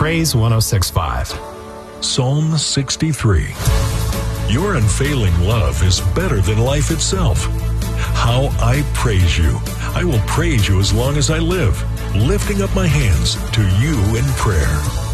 Praise 106.5. Psalm 63. Your unfailing love is better than life itself. How I praise you. I will praise you as long as I live, lifting up my hands to you in prayer.